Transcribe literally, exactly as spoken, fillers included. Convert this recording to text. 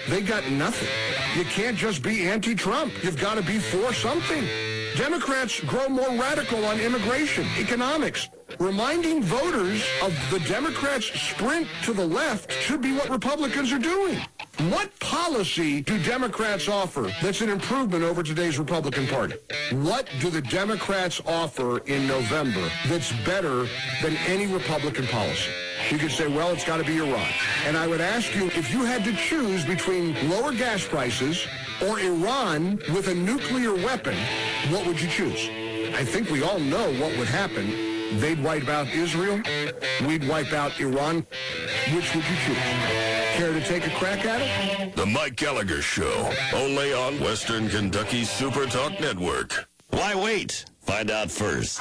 They got nothing. You can't just be anti-Trump. You've got to be for something. Democrats grow more radical on immigration, economics. Reminding voters of the Democrats' sprint to the left should be what Republicans are doing. What policy do Democrats offer that's an improvement over today's Republican Party? What do the Democrats offer in November that's better than any Republican policy? You could say, well, it's got to be Iran. And I would ask you, if you had to choose between lower gas prices or Iran with a nuclear weapon, what would you choose? I think we all know what would happen. They'd wipe out Israel. We'd wipe out Iran. Which would you choose? Care to take a crack at it? The Mike Gallagher Show, only on Western Kentucky Super Talk Network. Why wait? Find out first.